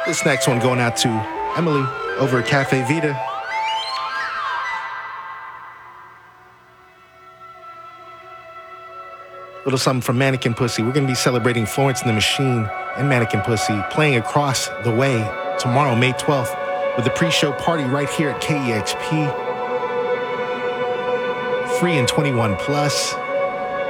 This next one going out to Emily over at Cafe Vita. Little something from Mannequin Pussy. We're going to be celebrating Florence and the Machine and Mannequin Pussy playing across the way tomorrow, May 12th, with a pre-show party right here at KEXP. Free and 21 plus.